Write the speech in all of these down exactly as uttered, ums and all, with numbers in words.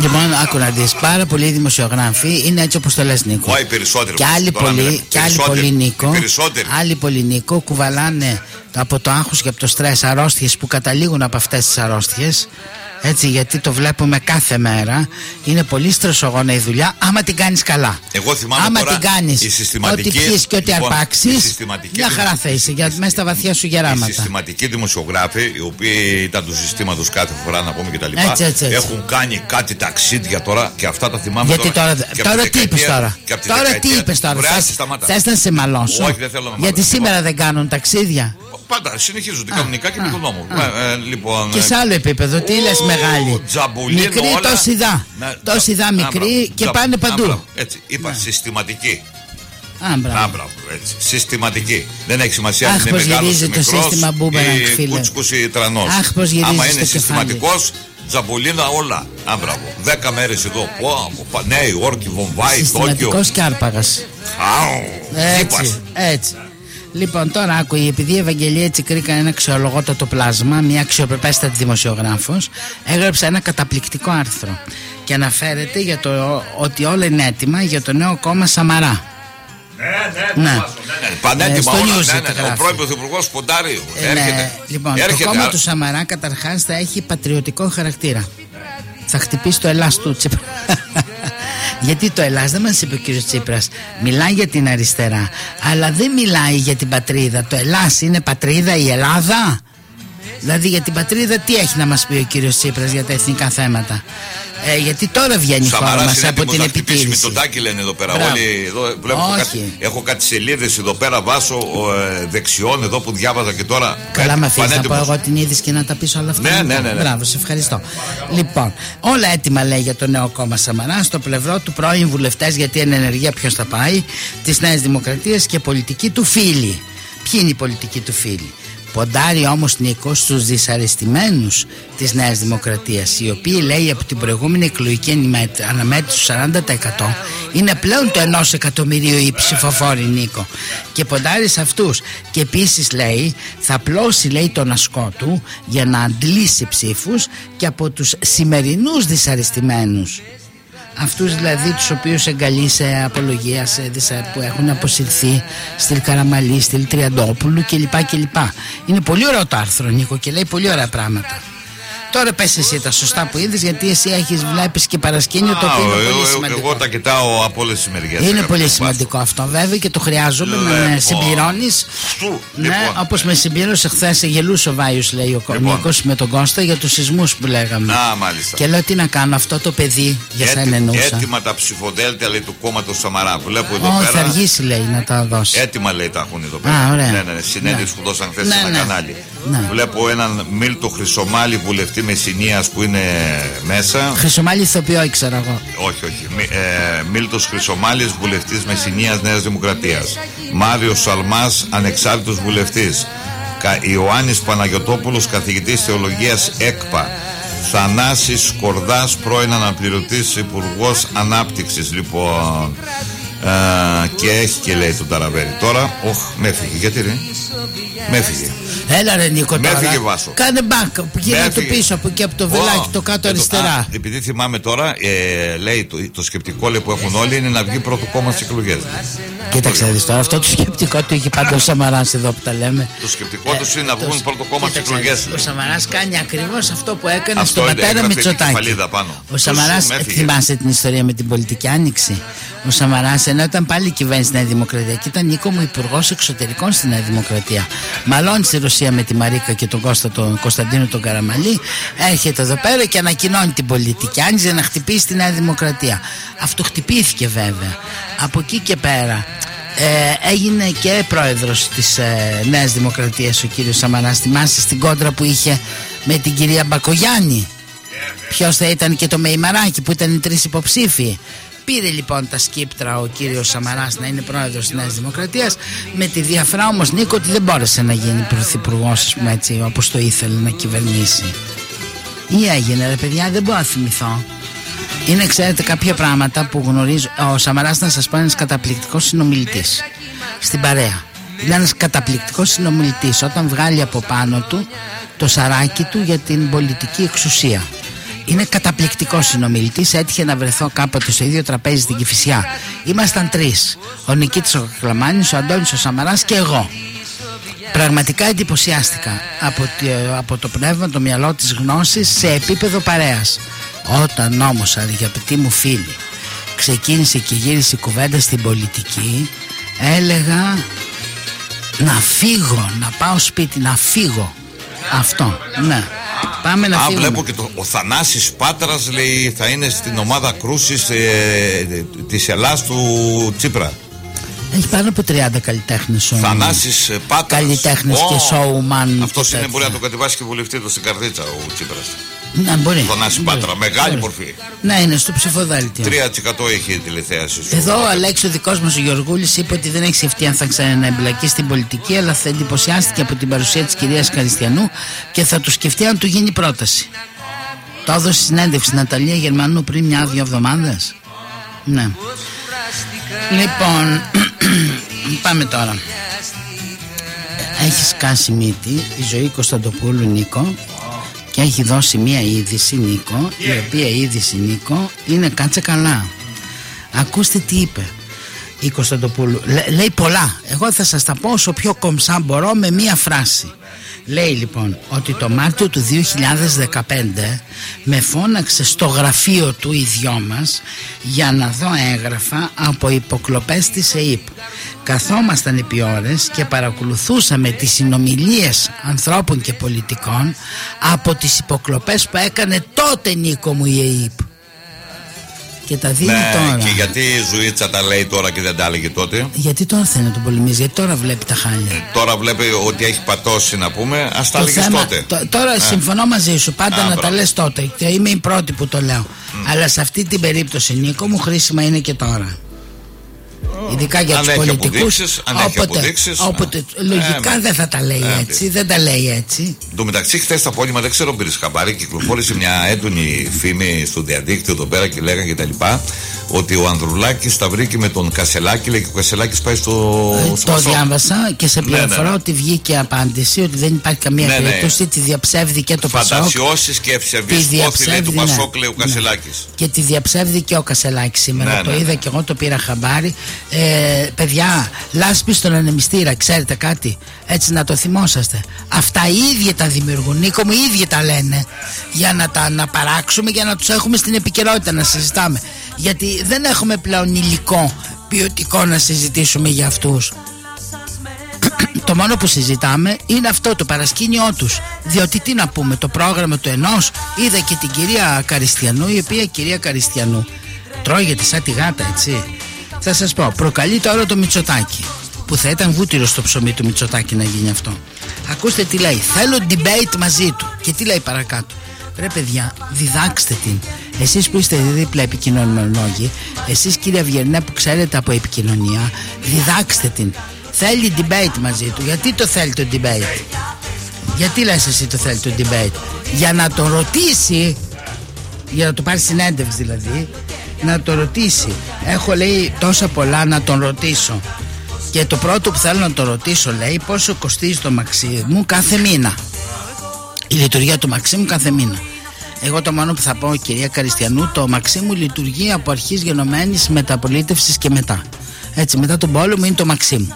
Λοιπόν, άκου να δεις, πάρα πολλοί δημοσιογράφοι είναι έτσι όπως το λες, Νίκο. Όχι, περισσότεροι. Και άλλοι πολλοί, και άλλοι πολλοί, Νίκο, άλλοι πολλοί, Νίκο, κουβαλάνε από το άγχος και από το στρες αρρώστιες που καταλήγουν από αυτές τις αρρώστιες. Έτσι, γιατί το βλέπουμε κάθε μέρα. Είναι πολύ στρεσογόνα η δουλειά, άμα την κάνεις καλά. Εγώ θυμάμαι άμα τώρα την κάνεις, η συστηματική, ό,τι πιείς και ό,τι λοιπόν, αρπάξεις, μια χαρά θα είσαι, γιατί μέσα στα βαθιά σου γεράματα. Οι συστηματικοί δημοσιογράφοι, οι οποίοι ήταν του συστήματος κάθε φορά να πούμε και τα λοιπά, έτσι, έτσι, έτσι. έχουν κάνει κάτι ταξίδια τώρα και αυτά τα θυμάμαι. Γιατί τώρα. Τώρα, τώρα τι είπες τώρα. Τώρα τι είπες τώρα. Θες να σε μαλώσω. Όχι, δεν θέλω να γιατί σήμερα δεν κάνουν ταξίδια. Πάντα συνεχίζονται κανονικά και με τον νόμο. Ε, ε, λοιπόν, και σε άλλο επίπεδο, τι λες μεγάλη. Μικρή, τόση δά. Τόση δά μικρή και πάνε παντού. Έτσι, είπα συστηματική. Άμπρα. Έτσι. Συστηματική. Δεν έχει σημασία αν είναι μεγάλος ή μικρός ή κούτσκος ή τρανός. Άμα είναι συστηματικός, τζαμπολίνα όλα. Άμπρα. Δέκα μέρες εδώ. Νέα Υόρκη, Βομβάη, Τόκιο. Συστηματικός και άρπαγας. Έτσι, έτσι. Λοιπόν, τώρα άκουει, επειδή η Ευαγγελία Τσικρίκα είναι ένα αξιολογότατο πλάσμα, μια αξιοπρεπέστατη δημοσιογράφος, έγραψε ένα καταπληκτικό άρθρο και αναφέρεται για το ότι όλα είναι έτοιμα για το νέο κόμμα Σαμαρά. Ναι, ναι, ναι. Πανέτοιμα όλα, ναι, ναι. Ο πρώην Πρωθυπουργός ποντάρει. Έρχεται. Λοιπόν, το κόμμα του Σαμαρά καταρχάς θα έχει πατριωτικό χαρακτήρα. Θα χτυπήσει το Ελλάς του Τσίπρα. Γιατί το Ελλάς, δεν μας είπε ο κύριος Τσίπρας, μιλάει για την αριστερά, αλλά δεν μιλάει για την πατρίδα. Το Ελλάς είναι πατρίδα η Ελλάδα. Δηλαδή για την πατρίδα τι έχει να μας πει ο κύριος Τσίπρας για τα εθνικά θέματα. Ε, γιατί τώρα βγαίνει η χώρα μας από την επιτήρηση. Με τον Τάκη λένε εδώ πέρα. Όλοι, εδώ, βλέπω κάτι, έχω κάτι σελίδες εδώ πέρα βάσω ε, δεξιών εδώ που διάβαζα και τώρα. Καλά, με αφήνεις να πω εγώ την είδηση και να τα πεις όλα αυτά. Ναι, ναι, ναι, ναι. Μπράβο, σε ευχαριστώ. Λοιπόν, όλα έτοιμα λέει για το νέο κόμμα Σαμαρά. Στο πλευρό του πρώην βουλευτές, γιατί είναι ενεργεία, ποιος θα πάει, της Νέας Δημοκρατίας και πολιτική του φίλη. Ποιοι είναι οι πολιτικοί του φίλοι? Ποντάρει όμως, Νίκο, στους δυσαρεστημένους της Νέας Δημοκρατίας, οι οποίοι, λέει, από την προηγούμενη εκλογική αναμέτρηση του σαράντα τοις εκατό είναι πλέον το ενός εκατομμυρίου οι ψηφοφόροι, Νίκο, και ποντάρει σε αυτούς. Και επίσης, λέει, θα πλώσει, λέει, τον ασκό του για να αντλήσει ψήφους και από τους σημερινούς δυσαρεστημένους. Αυτούς δηλαδή τους οποίους εγκαλεί σε απολογία σε δισα... που έχουν αποσυρθεί, στυλ Καραμαλή, στυλ Τριαντόπουλου κλπ. κλπ. Είναι πολύ ωραίο το άρθρο, Νίκο, και λέει πολύ ωραία πράγματα. Τώρα πες εσύ τα σωστά που είδες, γιατί εσύ έχεις, βλέπεις και παρασκήνιο, το οποίο είναι πολύ σημαντικό. Εγώ τα κοιτάω από όλες τις μεριές. Είναι πολύ σημαντικό αυτό, βέβαια, και το χρειάζομαι να με συμπληρώνεις. Ναι, όπως με συμπλήρωσε χθες, γελούσε ο Βάιος, λέει ο Νίκος, με τον Κώστα για τους σεισμούς που λέγαμε. Α, μάλιστα. Και λέω τι να κάνω, αυτό το παιδί για σένα εννοούσα. Έτοιμα τα ψηφοδέλτια, λέει, του κόμματος Σαμαρά. Βλέπω εδώ πέρα. Θα αργήσει, λέει, να τα δώσει. Έτοιμα, λέει, τα έχουν εδώ πέρα. Ναι, ναι, συνέντευξη που δώσαν χθες σε ένα κανάλι. Βλέπω έναν Μίλτο Χρυσομάλη, βουλευτή Μεσσηνίας, που είναι μέσα. Χρυσομάλη ηθοποιό, ήξερα εγώ. Όχι, όχι. Ε, Μίλτος Χρυσομάλης, βουλευτής Μεσσηνίας Νέας Δημοκρατίας. Μάριος Σαλμάς, ανεξάρτητος βουλευτής. Ιωάννης Παναγιωτόπουλος, καθηγητής θεολογίας ΕΚΠΑ. Θανάσης Σκορδάς, πρώην αναπληρωτής υπουργός ανάπτυξης. Λοιπόν. Ε, και έχει και, λέει, τον Ταραβέρη. Τώρα, όχ, με έφυγε. Γιατί ρε? Με έφυγε. Έλα ρε Νίκο, τώρα. Με έφυγε, Βάσο. Κάνε μπακ, γύρω το πίσω από εκεί από το βελάκι, oh, το κάτω αριστερά. Α, επειδή θυμάμαι τώρα, ε, λέει το, το σκεπτικό, λέει, που έχουν όλοι είναι να βγει πρώτο κόμμα στις εκλογές. Κοίταξε να δεις τώρα, αυτό το σκεπτικό του είχε πάντα ο Σαμαράς εδώ που τα λέμε. Το σκεπτικό ε, του είναι να βγουν το, πρώτο κόμμα στις εκλογές. Ο Σαμαράς κάνει ακριβώς αυτό που έκανε αυτό στον πατέρα Μητσοτάκη. Ο Σαμαράς, θυμάσαι την ιστορία με την πολιτική άνοιξη? Ο Σαμαράς, ενώ ήταν πάλι κυβέρνηση στη Νέα Δημοκρατία και ήταν, Νίκο μου, υπουργός εξωτερικών στη Νέα Δημοκρατία, μαλώνει στη Ρωσία με τη Μαρίκα και τον Κώστα, τον Κωνσταντίνο τον Καραμαλή, έρχεται εδώ πέρα και ανακοινώνει την πολιτική άνοιξη να χτυπήσει τη Νέα Δημοκρατία. Αυτό χτυπήθηκε βέβαια. Από εκεί και πέρα ε, έγινε και πρόεδρος της ε, Νέας Δημοκρατίας ο κύριος Σαμαράς. Θυμάσαι στην κόντρα που είχε με την κυρία Μπακογιάννη? Ποιος θα ήταν και το Μεϊμαράκι που ήταν οι τρεις υποψήφοι. Πήρε λοιπόν τα σκύπτρα ο κύριος Σαμαράς να είναι πρόεδρος της Νέας Δημοκρατίας, με τη διαφορά όμως, Νίκο, ότι δεν μπόρεσε να γίνει πρωθυπουργός, ας πούμε, έτσι όπως το ήθελε να κυβερνήσει. Ή έγινε, ρε παιδιά, δεν μπορώ να θυμηθώ. Είναι, ξέρετε, κάποια πράγματα που γνωρίζω. Ο Σαμαράς, να σας πω, είναι ένας καταπληκτικός συνομιλητής στην παρέα. Είναι ένας καταπληκτικός συνομιλητής όταν βγάλει από πάνω του το σαράκι του για την πολιτική εξουσία. Είναι καταπληκτικός συνομιλητής. Έτυχε να βρεθώ κάποτε στο ίδιο τραπέζι στην Κηφισιά. Ήμασταν τρεις: ο Νικήτης ο Κακλαμάνης, ο Αντώνης ο Σαμαράς και εγώ. Πραγματικά εντυπωσιάστηκα από, από το πνεύμα, το μυαλό της γνώσης σε επίπεδο παρέας. Όταν όμως, αγαπητοί μου φίλοι, ξεκίνησε και γύρισε η κουβέντα στην πολιτική, έλεγα να φύγω, να πάω σπίτι, να φύγω. Αυτό, ναι. Πάμε να Α, φύγουμε. Βλέπω και το, ο Θανάσης Πάτρας λέει θα είναι στην ομάδα κρούσης ε, της Ελλάς του Τσίπρα. Έχει πάνω από τριάντα καλλιτέχνες. Θανάσης Πάτρας. Καλλιτέχνες oh, και σόουμαν. Αυτός είναι, μπορεί να το κατεβάσει και βουλευτή του στην καρδίτσα ο Τσίπρας. Ναι, μπορεί. Θανάση Πάτρα, μεγάλη μπορεί. Μορφή. Ναι, είναι στο ψηφοδέλτιο. τρία τοις εκατό έχει η τηλεθέαση. Εδώ ο Αλέξη, ο δικός μας ο Γιωργούλης, είπε ότι δεν έχει σκεφτεί αν θα ξαναεμπλακεί στην πολιτική, αλλά θα εντυπωσιάστηκε από την παρουσία της κυρίας Καριστιανού και θα του σκεφτεί αν του γίνει πρόταση. Το έδωσε συνέντευξη στην Ναταλία Γερμανού πριν μια-δύο εβδομάδες. Ναι. Λοιπόν, πάμε τώρα. Έχει σκάσει μύτη η Ζωή Κωνσταντοπούλου, Νίκο, και έχει δώσει μία είδηση, Νίκο, η οποία είδηση, Νίκο, είναι κάτσε καλά. Ακούστε τι είπε η Κωνσταντοπούλου. Λέ, λέει πολλά. Εγώ θα σας τα πω όσο πιο κομψά μπορώ με μία φράση. Λέει λοιπόν ότι το Μάρτιο του δύο χιλιάδες δεκαπέντε με φώναξε στο γραφείο του οι δυο μας για να δω έγγραφα από υποκλοπές της ΕΥΠ. Καθόμασταν επί ώρες και παρακολουθούσαμε τις συνομιλίες ανθρώπων και πολιτικών από τις υποκλοπές που έκανε τότε, Νίκο μου, η ΕΥΠ. Και τα δίνει ναι, τώρα. Και γιατί η Ζουίτσα τα λέει τώρα και δεν τα έλεγε τότε? Γιατί τώρα θέλει να τον πολεμήσει, γιατί τώρα βλέπει τα χάλια. Ε, τώρα βλέπει ότι έχει πατώσει, να πούμε. Ας τα έλεγες τότε. Το, τώρα ε. συμφωνώ μαζί σου, πάντα Α, να μπράβο. τα λες τότε. Και είμαι η πρώτη που το λέω. Mm. Αλλά σε αυτή την περίπτωση, Νίκο μου, χρήσιμα είναι και τώρα. Ειδικά για τους πολιτικούς. Αν έχει αποδείξεις, όποτε, λογικά ε, δεν θα τα λέει ε, έτσι. Δεν τα λέει έτσι. Εν τω μεταξύ, χθες το απόγευμα, δεν ξέρω αν πήρες χαμπάρι, κυκλοφόρησε μια έντονη φήμη στο διαδίκτυο εδώ πέρα και λέγανε και τα λοιπά, ότι ο Ανδρουλάκης τα βρήκε με τον Κασελάκη, λέει, και ο Κασελάκης πάει στο. Ε, στο το διάβασα και σε πληροφορώ ναι, ναι, ναι. ότι βγήκε απάντηση ότι δεν υπάρχει καμία ναι, περίπτωση, ναι. τη διαψεύδηκε το Πασόκ. Φαντασιώσεις και ευσεβείς πόθη, λέει, του Πασόκ, λέει ο Κασελάκης. Ναι. Και τη διαψεύδηκε ο Κασελάκης σήμερα. Ναι, το ναι, είδα ναι. και εγώ, το πήρα χαμπάρι. Ε, παιδιά, λάσπη στον ανεμιστήρα, ξέρετε κάτι, έτσι να το θυμόσαστε. Αυτά οι ίδιοι τα δημιουργούν, Νίκο μου, οι ίδιοι τα λένε για να τα αναπαράξουμε, για να τους έχουμε στην επικαιρότητα να συζητάμε. Γιατί δεν έχουμε πλέον υλικό ποιοτικό να συζητήσουμε για αυτούς. Το μόνο που συζητάμε είναι αυτό, το παρασκήνιό τους. Διότι τι να πούμε, το πρόγραμμα του ενός, είδα και την κυρία Καριστιανού, η οποία κυρία Καριστιανού τρώγεται σαν τη γάτα, έτσι. Θα σας πω, προκαλεί τώρα το Μητσοτάκη, που θα ήταν βούτυρο στο ψωμί του Μητσοτάκη να γίνει αυτό. Ακούστε τι λέει, θέλω debate μαζί του. Και τι λέει παρακάτω, ρε παιδιά, διδάξτε την. Εσείς που είστε δίπλα επικοινωνιολόγοι, εσείς κύριε Αυγερνέ που ξέρετε από επικοινωνία, διδάξτε την. Θέλει debate μαζί του. Γιατί το θέλει το debate? Γιατί λες εσύ το θέλει το debate? Για να το ρωτήσει, για να το πάρει συνέντευξη δηλαδή, να το ρωτήσει. Έχω, λέει, τόσα πολλά να τον ρωτήσω. Και το πρώτο που θέλω να το ρωτήσω, λέει, πόσο κοστίζει το μαξί μου κάθε μήνα, η λειτουργία του μαξί μου κάθε μήνα. Εγώ το μόνο που θα πω, κυρία Καριστιανού, το μαξί μου λειτουργεί από αρχής γενομένης μεταπολίτευσης και μετά. Έτσι, μετά τον πόλεμο είναι το μαξί μου.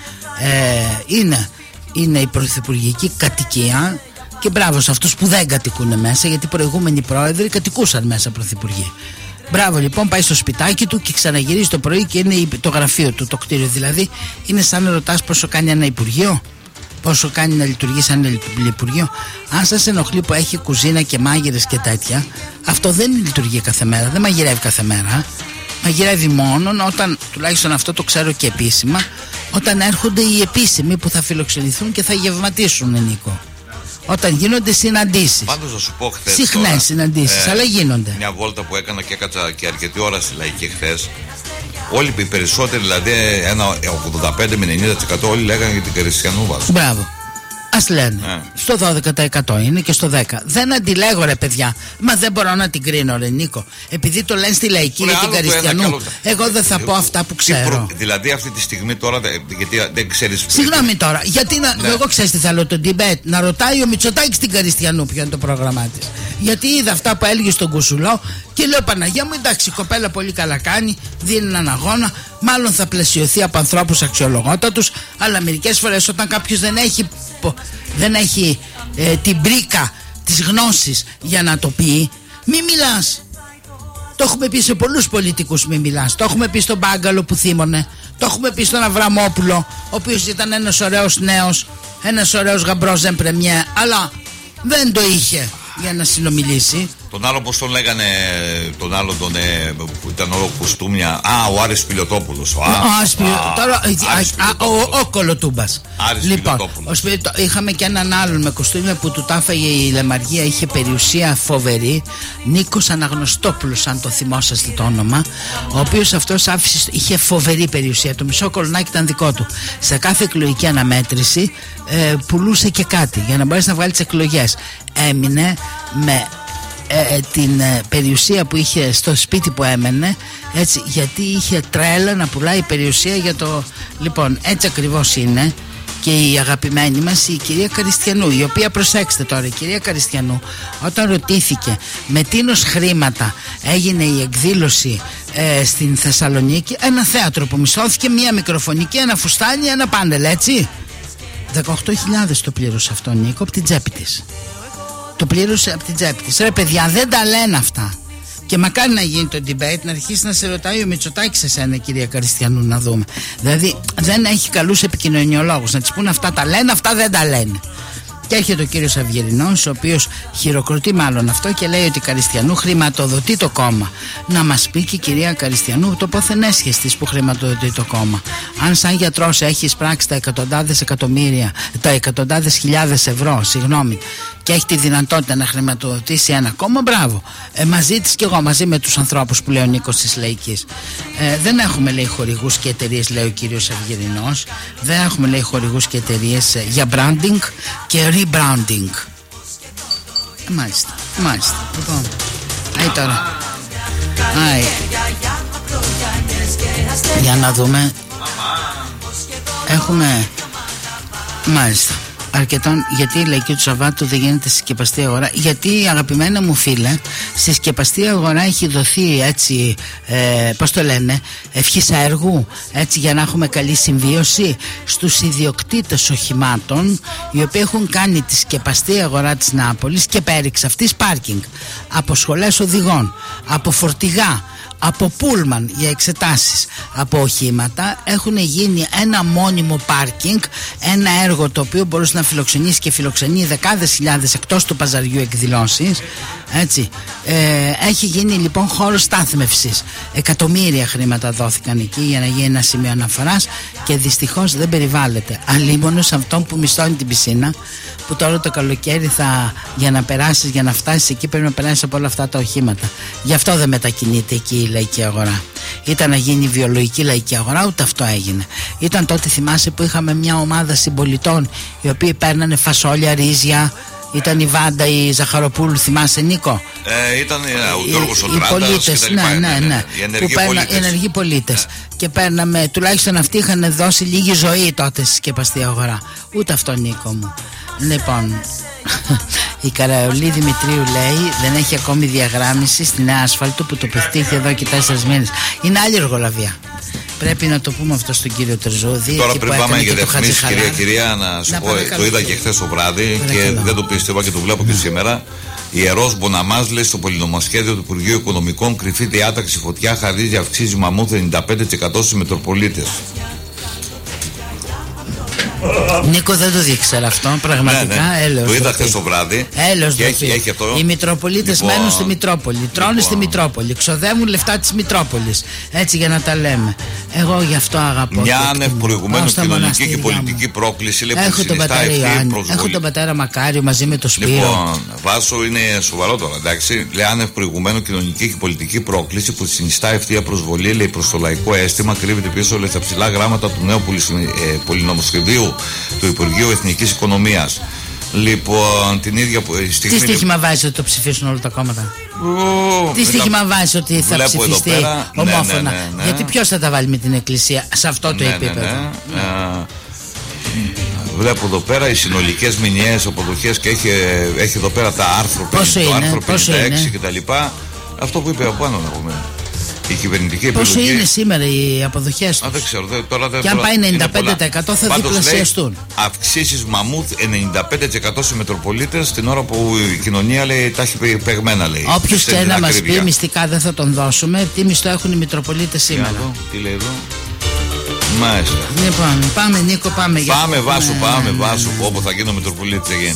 Ε, είναι, είναι η πρωθυπουργική κατοικία. Και μπράβο σε αυτούς που δεν κατοικούν μέσα, γιατί οι προηγούμενοι πρόεδροι κατοικούσαν μέσα πρωθυπουργοί. Μπράβο λοιπόν, πάει στο σπιτάκι του και ξαναγυρίζει το πρωί και είναι το γραφείο του, το κτίριο. Δηλαδή είναι σαν να ρωτάς πόσο κάνει ένα υπουργείο, πόσο κάνει να λειτουργεί σαν ένα υπουργείο. Αν σας ενοχλεί που έχει κουζίνα και μάγειρες και τέτοια, αυτό δεν λειτουργεί κάθε μέρα, δεν μαγειρεύει κάθε μέρα. Μαγειρεύει μόνο όταν, τουλάχιστον αυτό το ξέρω και επίσημα, όταν έρχονται οι επίσημοι που θα φιλοξενηθούν και θα γευματίσουν, Νίκο. Όταν γίνονται συναντήσεις. Πάντως να σου πω χθες. Συχνές συναντήσεις, ε, αλλά γίνονται. Μια βόλτα που έκανα και έκατσα και αρκετή ώρα στη Λαϊκή χθες. Όλοι οι περισσότεροι, δηλαδή ένα ογδόντα πέντε με ενενήντα τοις εκατό, όλοι λέγανε για την Καριστιανού βάζω. Μπράβο. Ας λένε. Ε. Στο δώδεκα τοις εκατό είναι και στο δέκα τοις εκατό. Δεν αντιλέγω, ρε παιδιά. Μα δεν μπορώ να την κρίνω, ρε Νίκο. Επειδή το λένε στη Λαϊκή για την Καριστιανού, εγώ δεν θα πω αυτά που ξέρω. Προ... Δηλαδή αυτή τη στιγμή τώρα, γιατί δεν ξέρεις. Συγγνώμη τώρα, γιατί να. Ναι. Εγώ ξέρεις τι θέλω, το debate. Να ρωτάει ο Μητσοτάκης την Καριστιανού ποιο είναι το πρόγραμμά της. Γιατί είδα αυτά που έλεγε στον Κουσουλό και λέω, Παναγία μου, εντάξει, η κοπέλα πολύ καλά κάνει, δίνει έναν αγώνα, μάλλον θα πλαισιωθεί από ανθρώπους αξιολογότατους, αλλά μερικές φορές όταν κάποιος δεν έχει, δεν έχει ε, την πρίκα της γνώσης για να το πει, μη μιλάς. Το έχουμε πει σε πολλούς πολιτικούς, μη μιλάς. Το έχουμε πει στον Μπάγκαλο που θύμωνε. Το έχουμε πει στον Αβραμόπουλο, ο οποίος ήταν ένας ωραίος νέος, ένας ωραίος γαμπρός εν πρεμιέ, αλλά δεν το είχε για να συνομιλήσει. Τον άλλο, πώς τον λέγανε, τον άλλο τον, ε, που ήταν όλο κουστούμια. Α, ο Άρης Πιλωτόπουλος. Ο, Άρης ο, ο Κολοτούμπας. Λοιπόν, ο Σπιλωτό, είχαμε και έναν άλλον με κουστούμια που του τάφαγε η Λεμαργία, είχε περιουσία φοβερή. Νίκος Αναγνωστόπουλος, αν το θυμόσαστε το όνομα. Ο οποίος αυτός άφησε, είχε φοβερή περιουσία. Το μισό κολονάκι ήταν δικό του. Σε κάθε εκλογική αναμέτρηση ε, πουλούσε και κάτι για να μπορέσει να βγάλει τις εκλογές. Έμεινε με Ε, την ε, περιουσία που είχε στο σπίτι που έμενε, έτσι, γιατί είχε τρέλα να πουλάει περιουσία για το... Λοιπόν, έτσι ακριβώς είναι και η αγαπημένη μας η κυρία Καριστιανού, η οποία, προσέξτε τώρα, η κυρία Καριστιανού όταν ρωτήθηκε με τίνος χρήματα έγινε η εκδήλωση ε, στην Θεσσαλονίκη, ένα θέατρο που μισθώθηκε, μία μικροφωνική, ένα φουστάνι, ένα πάνελ, έτσι, δεκαοκτώ χιλιάδες το πλήρωσε αυτό, Νίκο, από την τσέπη της. Το πλήρωσε από την τσέπη της. Ρε παιδιά, δεν τα λένε αυτά. Και μακάρι να γίνει το debate, να αρχίσει να σε ρωτάει ο Μητσοτάκης εσένα, κυρία Καριστιανού, να δούμε. Δηλαδή δεν έχει καλούς επικοινωνιολόγους να της πούν αυτά τα λένε, αυτά δεν τα λένε. Και έρχεται ο κύριος Αυγερινός, ο οποίος χειροκροτεί μάλλον αυτό και λέει ότι η Καριστιανού χρηματοδοτεί το κόμμα. Να μας πει και η κυρία Καριστιανού το πόθεν έσχεσαι της που χρηματοδοτεί το κόμμα. Αν σαν γιατρός έχεις πράξει τα εκατοντάδες εκατομμύρια, τα εκατοντάδες χιλιάδες ευρώ, συγγνώμη, και έχει τη δυνατότητα να χρηματοδοτήσει ένα κόμμα, μπράβο. Ε, μαζί της και εγώ, μαζί με τους ανθρώπους που λέει ο Νίκος της Λαϊκής. Ε, δεν έχουμε, λέει, χορηγούς και εταιρείες, λέει ο κύριος Αυγερινός. Δεν έχουμε, λέει, χορηγούς και εταιρείες ε, για branding και rebranding. Ε, μάλιστα, μάλιστα. Λοιπόν, άι τώρα. Άι. Για να δούμε. Έχουμε. Μάλιστα. Αρκετών, γιατί η Λαϊκή του Σαββάτου δεν γίνεται συσκεπαστή αγορά? Γιατί, αγαπημένα μου φίλε, συσκεπαστή αγορά έχει δοθεί, έτσι, ε, πώς το λένε, ευχής έργου, έτσι, για να έχουμε καλή συμβίωση στους ιδιοκτήτες οχημάτων, οι οποίοι έχουν κάνει τη συσκεπαστή αγορά της Νάπολης και πέριξ αυτής πάρκινγκ από σχολές οδηγών, από φορτηγά, από πούλμαν για εξετάσεις, από οχήματα. Έχουν γίνει ένα μόνιμο πάρκινγκ, ένα έργο το οποίο μπορούσε να φιλοξενήσει και φιλοξενεί δεκάδες χιλιάδες εκτός του παζαριού εκδηλώσεις, έτσι. Ε, έχει γίνει λοιπόν χώρος στάθμευσης. Εκατομμύρια χρήματα δόθηκαν εκεί για να γίνει ένα σημείο αναφοράς και δυστυχώς δεν περιβάλλεται. Αλίμονος αυτόν που μισθώνει την πισίνα, που τώρα το καλοκαίρι θα, για να περάσεις, για να φτάσεις εκεί πρέπει να περάσεις από όλα αυτά τα οχήματα. Γι' αυτό δεν μετακινείται εκεί η λαϊκή αγορά. Ήταν να γίνει η βιολογική λαϊκή αγορά, ούτε αυτό έγινε. Ήταν τότε, θυμάσαι, που είχαμε μια ομάδα συμπολιτών οι οποίοι παίρνανε φασόλια, ρύζια. Ήταν η Βάντα, η Ζαχαροπούλου, θυμάσαι, Νίκο? Ε, ήταν ο Γιώργος ο Τράτας, οι πολίτες, ναι, ναι, ναι, οι ενεργοί πολίτες, ενεργοί πολίτες. Ναι. Και παίρναμε, τουλάχιστον αυτοί είχαν δώσει λίγη ζωή τότε στη συσκεπαστή αγορά. Ούτε αυτό, Νίκο μου. Λοιπόν, η Καραολή Δημητρίου λέει δεν έχει ακόμη διαγράμμιση στη νέα άσφαλτο που το πετύχει εδώ και τέσσερις μήνες. Είναι άλλη εργολαβία. Πρέπει να το πούμε αυτό στον κύριο Τερζούδη. Τώρα πριν πάμε για διαφημίσεις, κυρία, κυρία, να σου να πω, το είδα και χθες το βράδυ και καλό. Δεν το πίστευα και το βλέπω και σήμερα. Ιερός Μποναμάς λέει στο πολυνομοσχέδιο του Υπουργείου Οικονομικών κρυφή διάταξη φωτιά χαρίζει αυξήσει μαμούθ ενενήντα πέντε τοις εκατό στους Μητροπολίτες. Νίκο, δεν το ήξερα αυτό, πραγματικά. Ναι, ναι. Έλεος, το είδα χθες το βράδυ. Έλεος, και έχει, έχει αυτό. Οι Μητροπολίτες λοιπόν, μένουν στη Μητρόπολη, τρώνε λοιπόν. στη Μητρόπολη, ξοδεύουν λεφτά της Μητρόπολης. Έτσι, για να τα λέμε. Εγώ γι' αυτό αγαπώ. Μια άνευ προηγουμένου κοινωνική και πολιτική μου. πρόκληση. Λέει, έχω, τον πατέρα, έχω τον πατέρα Μακάριο μαζί με το Σπύρο. Λοιπόν, Βάσο, είναι σοβαρό τώρα, εντάξει. Λέει άνευ προηγουμένου κοινωνική και πολιτική πρόκληση που συνιστά ευθεία προσβολή, λέει, προς το λαϊκό αίσθημα, κρύβεται πίσω λέει, στα ψηλά γράμματα του νέου πολυνομοσχεδίου του Υπουργείου Εθνικής Οικονομίας. Λοιπόν, την ίδια στιγμή. Τι στοίχημα βάζει ότι το ψηφίσουν όλα τα κόμματα? Ο, Τι στοίχημα τα... βάζει ότι θα ψηφιστεί πέρα, ομόφωνα? Ναι, ναι, ναι, ναι. Γιατί ποιος θα τα βάλει με την Εκκλησία σε αυτό το ναι, επίπεδο? Ναι, ναι, ναι. Βλέπω εδώ πέρα οι συνολικές μηνιαίες αποδοχές και έχει, έχει εδώ πέρα τα άρθρο, πόσο το είναι, άρθρο πενήντα έξι είναι. κτλ. Αυτό που είπε από πάνω να πούμε. Η κυβερνητική επιλογή. Πόσο είναι σήμερα οι αποδοχές τους? Α, δεν ξέρω. Δε, τώρα, δε, και αν τώρα, πάει ενενήντα πέντε τοις εκατό θα διπλασιαστούν. Αυξήσεις μαμούθ ενενήντα πέντε τοις εκατό σε μετροπολίτες την ώρα που η κοινωνία λέει τα έχει παιγμένα, λέει. Όποιος και να μας πει μυστικά δεν θα τον δώσουμε. Τι μισθό έχουν οι μετροπολίτες σήμερα? Εδώ, τι λέει εδώ. Μάλιστα. Λοιπόν, πάμε Νίκο, πάμε. Πάμε Βάσο, πάμε Βάσο. Όπου θα γίνω μετροπολίτης, δεν γίνει.